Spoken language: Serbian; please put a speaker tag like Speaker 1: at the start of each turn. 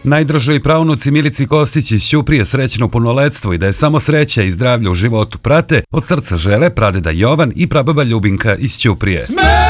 Speaker 1: Najdražoj pravnuci Milici Kostić iz Ćuprije srećno punoletstvo i da je samo sreća i zdravlje u životu prate, od srca žele pradeda Jovan i prababa Ljubinka iz Ćuprije.